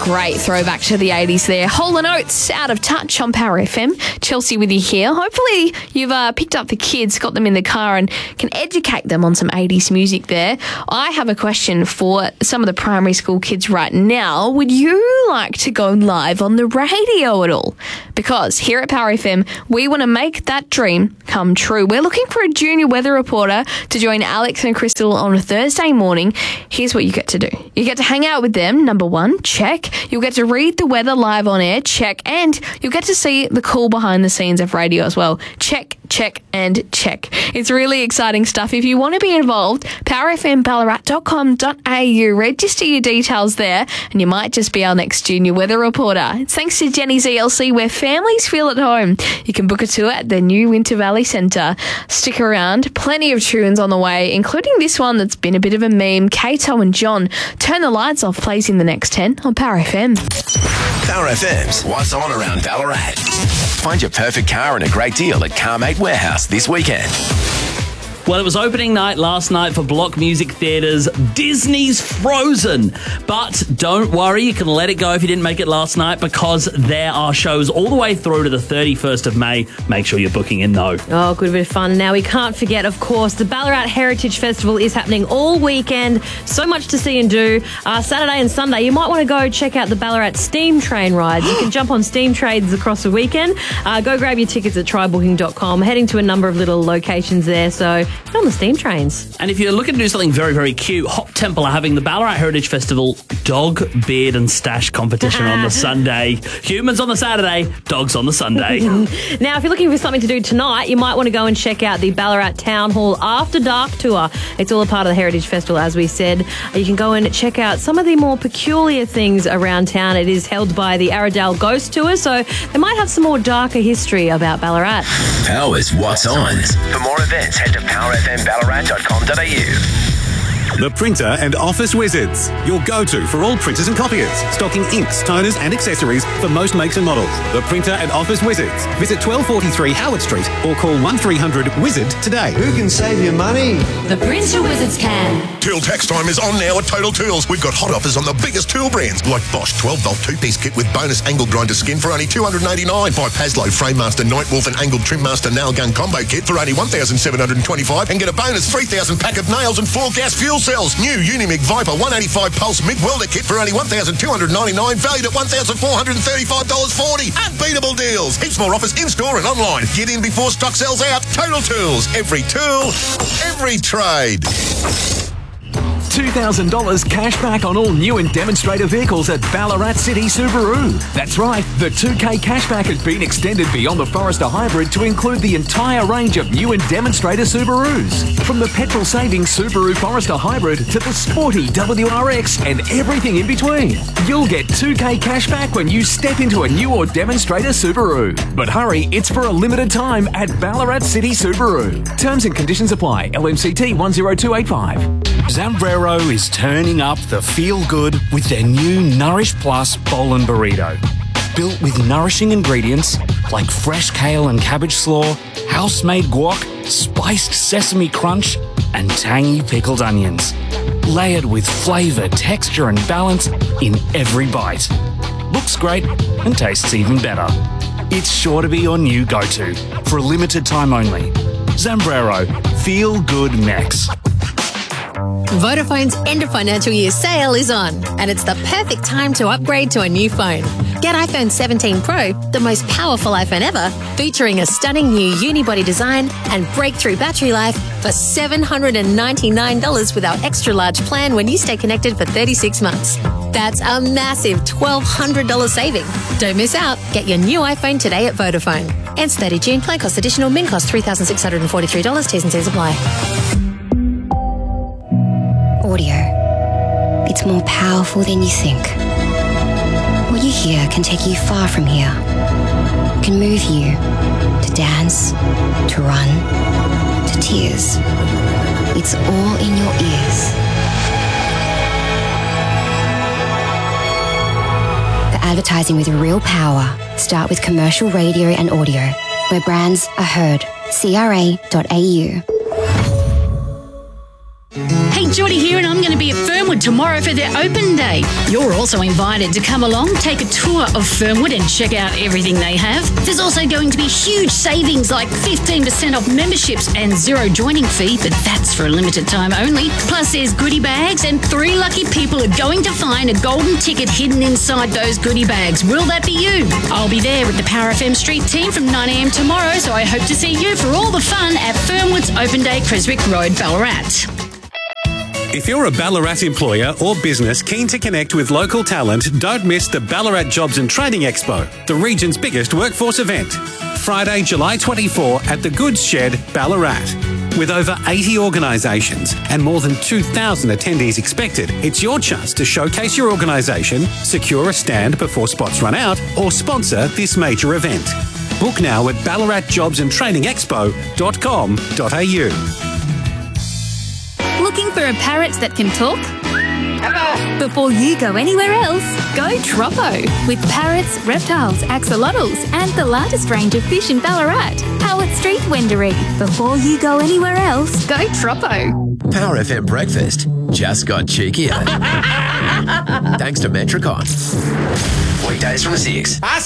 great throwback to the 80s there. Hall & Oates, Out of Touch on Power FM. Chelsea with you here. Hopefully you've picked up the kids, got them in the car and can educate them on some 80s music there. I have a question for some of the primary school kids right now. Would you like to go live on the radio at all? Because here at Power FM, we want to make that dream come true. We're looking for a junior weather reporter to join Alex and Crystal on a Thursday morning. Here's what you get to do. You get to hang out with them, number one, check. You'll get to read the weather live on air, check. And you'll get to see the cool behind the scenes of radio as well. Check, check, and check. It's really exciting stuff. If you want to be involved, powerfmballarat.com.au. Register your details there and you might just be our next junior weather reporter. It's thanks to Jenny's ELC, where families feel at home. You can book a tour at the new Winter Valley Centre. Stick around. Plenty of tunes on the way, including this one that's been a bit of a meme. Kato and John, Turn the Lights Off, plays in the next 10 on Power FM. Power FM's What's On Around Ballarat. Find your perfect car and a great deal at CarMate Warehouse this weekend. Well, it was opening night last night for Block Music Theatre's Disney's Frozen. But don't worry, you can let it go if you didn't make it last night, because there are shows all the way through to the 31st of May. Make sure you're booking in, though. Oh, good bit of fun. Now, we can't forget, of course, the Ballarat Heritage Festival is happening all weekend. So much to see and do. Saturday and Sunday, you might want to go check out the Ballarat Steam Train rides. You can jump on steam trains across the weekend. Go grab your tickets at trybooking.com. Heading to a number of little locations there, so get on the steam trains. And if you're looking to do something very, very cute, Hop Temple are having the Ballarat Heritage Festival Dog, Beard and Stash competition on the Sunday. Humans on the Saturday, dogs on the Sunday. Now, if you're looking for something to do tonight, you might want to go and check out the Ballarat Town Hall After Dark Tour. It's all a part of the Heritage Festival, as we said. You can go and check out some of the more peculiar things around town. It is held by the Arradale Ghost Tour, so they might have some more darker history about Ballarat. Power's What's On. For more events, head to powerfmballarat.com.au. The Printer and Office Wizards, your go-to for all printers and copiers, stocking inks, toners and accessories for most makes and models. The Printer and Office Wizards. Visit 1243 Howard Street or call 1300-WIZARD today. Who can save you money? The Printer Wizards can. Tool tax time is on now at Total Tools. We've got hot offers on the biggest tool brands like Bosch 12-volt two-piece kit with bonus angle grinder skin for only $289. Buy Paslow Framemaster Nightwolf and Angled Trimmaster Nail Gun combo kit for only $1,725 and get a bonus 3,000 pack of nails and 4 gas fuel cells. New Unimig Viper 185 Pulse MIG welder kit for only $1,299, valued at $1,435.40. Unbeatable deals. Heaps more offers in-store and online. Get in before stock sells out. Total Tools. Every tool, every trade. $2,000 cash back on all new and demonstrator vehicles at Ballarat City Subaru. That's right, the 2K cashback has been extended beyond the Forester Hybrid to include the entire range of new and demonstrator Subarus. From the petrol-saving Subaru Forester Hybrid to the sporty WRX and everything in between. You'll get 2K cashback when you step into a new or demonstrator Subaru. But hurry, it's for a limited time at Ballarat City Subaru. Terms and conditions apply. LMCT 10285. Zambrero is turning up the feel-good with their new Nourish Plus Bowl and Burrito. Built with nourishing ingredients like fresh kale and cabbage slaw, house-made guac, spiced sesame crunch, and tangy pickled onions. Layered with flavour, texture and balance in every bite. Looks great and tastes even better. It's sure to be your new go-to for a limited time only. Zambrero, Feel Good Mex. Vodafone's end of financial year sale is on, and it's the perfect time to upgrade to a new phone. Get iPhone 17 Pro, the most powerful iPhone ever, featuring a stunning new unibody design and breakthrough battery life for $799 with our extra large plan when you stay connected for 36 months. That's a massive $1,200 saving. Don't miss out. Get your new iPhone today at Vodafone. Ends 30 June. Plan cost additional. Min cost $3,643. T's and C's apply. Audio. It's more powerful than you think. What you hear can take you far from here. It can move you to dance, to run, to tears. It's all in your ears. For advertising with real power, start with commercial radio and audio, where brands are heard. CRA.au. Hey, Geordie here, and I'm going to be at Fernwood tomorrow for their open day. You're also invited to come along, take a tour of Fernwood and check out everything they have. There's also going to be huge savings like 15% off memberships and zero joining fee, but that's for a limited time only. Plus there's goodie bags and 3 lucky people are going to find a golden ticket hidden inside those goodie bags. Will that be you? I'll be there with the Power FM Street team from 9 a.m. tomorrow, so I hope to see you for all the fun at Fernwood's Open Day, Creswick Road, Ballarat. If you're a Ballarat employer or business keen to connect with local talent, don't miss the Ballarat Jobs and Training Expo, the region's biggest workforce event. Friday, July 24 at the Goods Shed, Ballarat. With over 80 organisations and more than 2,000 attendees expected, it's your chance to showcase your organisation, secure a stand before spots run out, or sponsor this major event. Book now at ballaratjobsandtrainingexpo.com.au. Looking for a parrot that can talk? Before you go anywhere else, go Troppo. With parrots, reptiles, axolotls, and the largest range of fish in Ballarat. Howard Street, Wendouree. Before you go anywhere else, go Troppo. Power FM breakfast just got cheekier. Thanks to Metricon. Weekdays from 6.